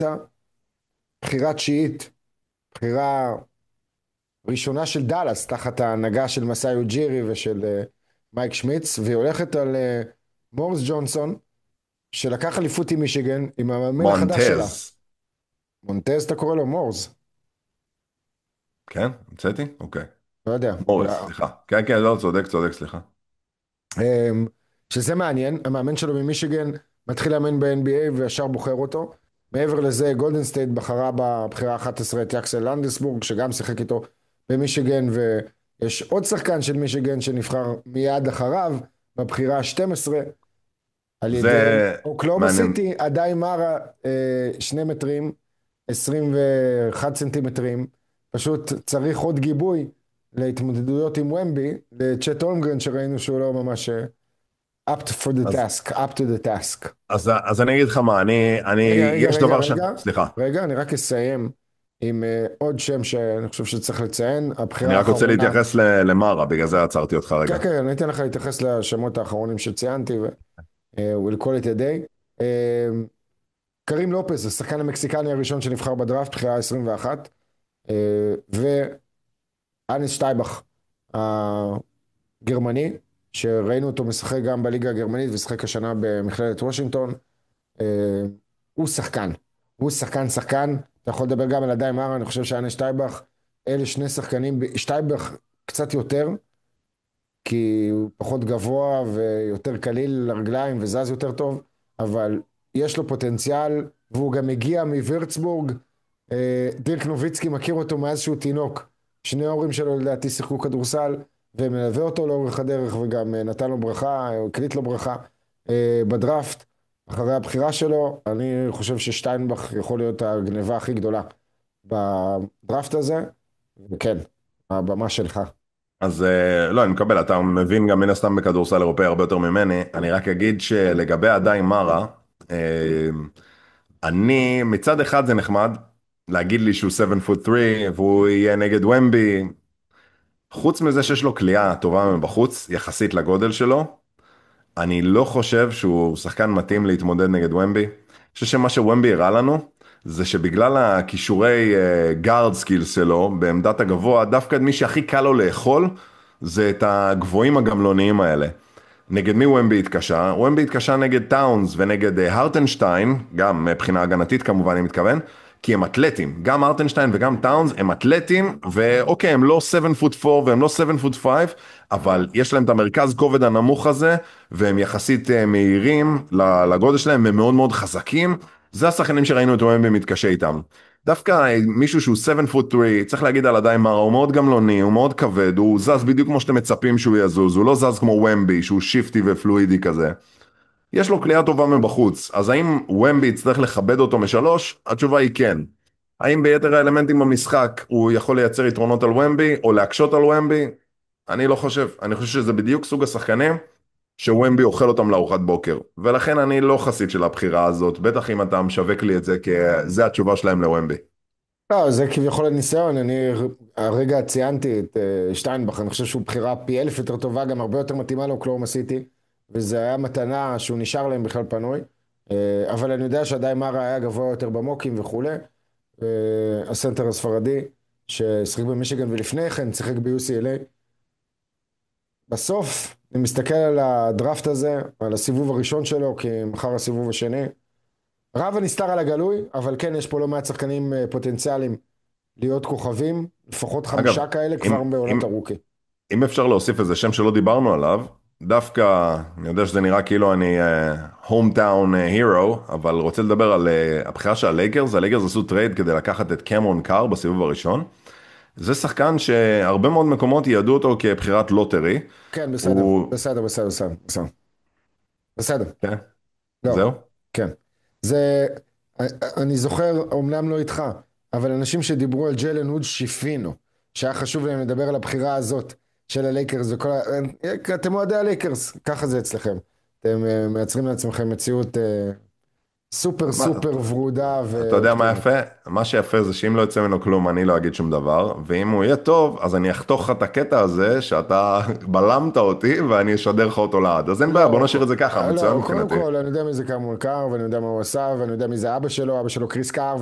בחירה תשיעית, בחירה ראשונה של דאלאס, תחת ההנהגה של מסאי אוג'ירי ושל מייק שמיץ, והיא הולכת על מורס ג'ונסון, שלקח אליפות עם מישיגן, עם המאמן החדש שלה. מונטז. מונטז אתה קורא לו מורס? כן, המצאתי? אוקיי. לא יודע. מוריס, סליחה. כן, כן, לא, צודק, צודק, סליחה. שזה מעניין, המאמן שלו ממישיגן מתחיל לאמן ב-NBA וישר בוחר אותו. מעבר לזה, גולדן סטייט בחרה בבחירה 11 את יקסל לנדסבורג, שגם שיחק איתו במישיגן, ויש עוד שחקן של מישיגן שנבחר מיד אחריו, בבחירה ה-12, על ידי זה אוקלאומה מעניין. סיטי, עדיין מרה, 2 מטרים, 21 סנטימטרים, פשוט צריך עוד גיבוי להתמודדויות עם ומבי, לצ'ט הולמגרן שראינו שהוא לא ממש up for the אז, task, up to the task. אז אני אגיד לך מה, רגע, רגע, יש רגע, דבר רגע, סליחה. רגע, אני רק אסיים עם עוד שם שאני חושב שצריך לציין, הבחירה אני רק רוצה האחרונה. להתייחס למרה, בגלל זה עצרתי אותך כן, רגע. כן, אני אתן לך להתייחס לשמות האחרונים שציינתי, we'll call it a day. קרים לופס, השחקן המקסיקני הראשון שנבחר בדראפט, בחירה 21, ואניס שטייבך, הגרמני, שראינו אותו משחק גם בליגה הגרמנית ושחק השנה במכללת וושינגטון. אה, הוא שחקן, הוא שחקן שחקן, אתה יכול לדבר גם על עדיין מרה, אני חושב שאנה שטייבך, אלה שני שחקנים, שטייבך קצת יותר, כי הוא פחות גבוה ויותר קליל לרגליים וזז יותר טוב, אבל יש לו פוטנציאל, והוא גם מגיע מווירצבורג. דירק נוביצקי מכיר אותו מאז שהוא תינוק, שני ההורים שלו לדעתי שיחקו כדורסל, ומלווה אותו לאורך הדרך, וגם נתן לו ברכה, הקליט לו ברכה בדראפט. אחרי הבחירה שלו, אני חושב ששטיינבך יכול להיות הגניבה הכי גדולה בדראפט הזה, וכן, הבמה שלך. אז לא, אני מקבל, אתה מבין גם מן הסתם בכדורסל אירופאי הרבה יותר ממני. אני רק אגיד שלגבי עדיין מרה, אה, אני, מצד אחד זה נחמד, להגיד לי שהוא 7 foot 3 והוא יהיה נגד ומבי, חוץ מזה שיש לו כליאה טובה מבחוץ, יחסית לגודל שלו, אני לא חושב שהוא שחקן מתאים להתמודד נגד ומבי. אני חושב שמה שוומבי הראה לנו, זה שבגלל הכישורי גארד סקילס שלו, בעמדת הגבוה, דווקא מי שהכי קל לו לאכול, זה את הגבוהים הגמלוניים האלה. נגד מי ומבי התקשה? ומבי התקשה נגד טאונס ונגד הרטנשטיין, גם מבחינה הגנתית כמובן אני מתכוון, כי הם אתלטים, גם הרטנשטיין וגם טאונס הם אתלטים, ואוקיי, הם לא 7 foot 4 והם לא 7 foot 5, אבל יש להם את המרכז כובד הנמוך הזה, והם יחסית מהירים לגודל שלהם, הם מאוד מאוד חזקים, זה השחקנים שראינו את ומבי מתקשה איתם. דווקא מישהו שהוא 7 foot 3, צריך להגיד על עדיין מרה, הוא מאוד גמלוני, הוא מאוד כבד, הוא זז בדיוק כמו שאתם מצפים שהוא יזוז, הוא לא זז כמו ומבי, שהוא שיפטי ופלואידי כזה. יש לו כלייה טובה מבחוץ, אז האם ומבי יצטרך לכבד אותו משלוש? התשובה היא כן. האם ביתר האלמנטים במשחק הוא יכול לייצר יתרונות על ומבי, או להקשות על ומבי? אני לא חושב. אני חושב שזה בדיוק סוג השחקנים שוומבי אוכל אותם לארוחת בוקר, ולכן אני לא חסיד של הבחירה הזאת, בטח אם אתה משווק לי את זה, כי זה התשובה שלהם לוומבי. לא, זה כביכול הניסיון, אני הרגע ציינתי את שטיינבך, אני חושב שהוא בחירה פי אלף יותר טובה, גם הרבה יותר מתאימה לו אוקלאומה סיטי, וזה היה מתנה שהוא נשאר להם בכלל פנוי, אבל אני יודע שעדיין מרה היה גבוה יותר במוקים וכולי, הסנטר הספרדי, ששיחק במישיגן ולפני כן שיחק ב-UCLA. בסוף, אני מסתכל על הדראפט הזה, על הסיבוב הראשון שלו, כי מחר הסיבוב השני, רב הנסתר על הגלוי, אבל כן, יש פה לא מעט שחקנים פוטנציאליים להיות כוכבים, לפחות אגב, 5 כאלה אם, כבר בעונת אם, הרוקי. אם אפשר להוסיף איזה שם שלא דיברנו עליו, דווקא, אני יודע שזה נראה כאילו אני hometown hero, אבל רוצה לדבר על הבחירה של הלייקרס. הלייקרס עשו טרייד כדי לקחת את קמרון קאר בסיבוב הראשון. זה שחקן שהרבה מאוד מקומות ידעו אותו כבחירת לוטרי. כן, בסדר, הוא... בסדר, בסדר, בסדר, בסדר. בסדר, כן, לא, זהו. כן. זה, אני זוכר, אומנם לא איתך, אבל אנשים שדיברו על ג'יילן הוד שיפינו, שהיה חשוב להם לדבר על הבחירה הזאת של הלייקרס וכל אתם אוהדי הלייקרס, ככה זה אצלכם. אתם מייצרים לעצמכם מציאות סופר סופר ורודה אתה יודע מה ופתולית. יפה? מה שיפה זה שאם לא יצא ממנו כלום, אני לא אגיד שום דבר, ואם הוא יהיה טוב, אז אני אחתוך לך את הקטע הזה, שאתה בלמת אותי, ואני אשדר לך אותו לעד. אז אין בעיה, בוא לא, נשאיר את זה ככה, מצוין לא, קודם מבחינתי. כל, אני יודע מי זה קרמון קאר, ואני יודע מה הוא עשה, ואני יודע מי זה אבא שלו קריס קאר,